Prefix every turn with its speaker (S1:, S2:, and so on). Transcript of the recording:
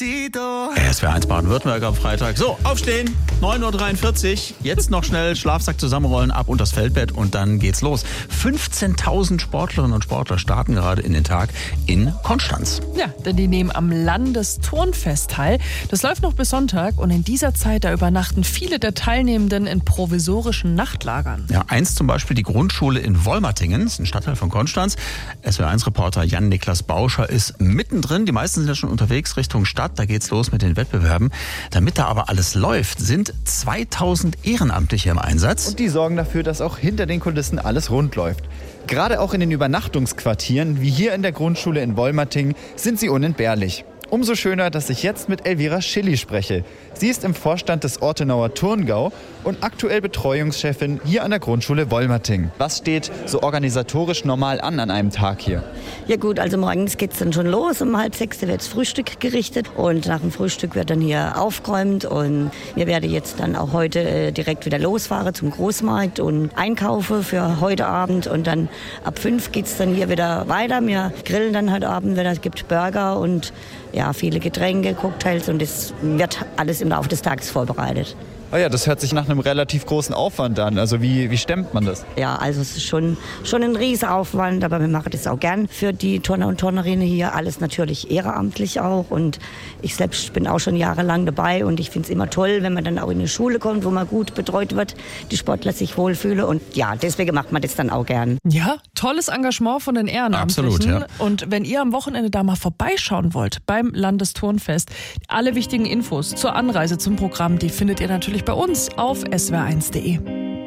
S1: SWR1 Baden-Württemberg am Freitag. So, aufstehen, 9.43 Uhr. Jetzt noch schnell Schlafsack zusammenrollen, ab unter das Feldbett und dann geht's los. 15.000 Sportlerinnen und Sportler starten gerade in den Tag in Konstanz.
S2: Ja, denn die nehmen am Landesturnfest teil. Das läuft noch bis Sonntag und in dieser Zeit, da übernachten viele der Teilnehmenden in provisorischen Nachtlagern.
S1: Ja, eins zum Beispiel die Grundschule in Wolmertingen, das ist ein Stadtteil von Konstanz. SWR1-Reporter Jan-Niklas Bauscher ist mittendrin. Die meisten sind ja schon unterwegs Richtung Stadt. Da geht's los mit den Wettbewerben. Damit da aber alles läuft, sind 2000 Ehrenamtliche im Einsatz.
S3: Und die sorgen dafür, dass auch hinter den Kulissen alles rund läuft. Gerade auch in den Übernachtungsquartieren, wie hier in der Grundschule in Wolmertingen, sind sie unentbehrlich. Umso schöner, dass ich jetzt mit Elvira Schilly spreche. Sie ist im Vorstand des Ortenauer Turngau und aktuell Betreuungschefin hier an der Grundschule Wolmertingen. Was steht so organisatorisch normal an einem Tag hier?
S4: Ja gut, also morgens geht es dann schon los. Um 5:30 wird das Frühstück gerichtet und nach dem Frühstück wird dann hier aufgeräumt. Und wir werden jetzt dann auch heute direkt wieder losfahren zum Großmarkt und einkaufen für heute Abend. Und dann ab 5 geht es dann hier wieder weiter. Wir grillen dann heute Abend wieder. Es gibt Burger und ja, viele Getränke, Cocktails und es wird alles im Laufe des Tages vorbereitet.
S3: Ah ja, das hört sich nach einem relativ großen Aufwand an. Also wie stemmt man das?
S4: Ja, also es ist schon ein Riesenaufwand, aber wir machen das auch gern für die Turner und Turnerinnen hier. Alles natürlich ehrenamtlich auch und ich selbst bin auch schon jahrelang dabei und ich finde es immer toll, wenn man dann auch in eine Schule kommt, wo man gut betreut wird, die Sportler sich wohlfühlen und ja, deswegen macht man das dann auch gern.
S2: Ja, tolles Engagement von den Ehrenamtlichen.
S1: Absolut, ja.
S2: Und wenn ihr am Wochenende da mal vorbeischauen wollt beim Landesturnfest, alle wichtigen Infos zur Anreise zum Programm, die findet ihr natürlich bei uns auf swr1.de.